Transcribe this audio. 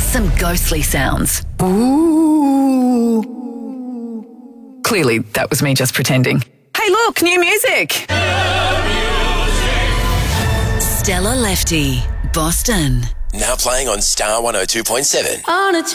some ghostly sounds. Ooh. Clearly, that was me just pretending. Hey, look, new music. Stella Lefty, Boston. Now playing on Star 102.7. On a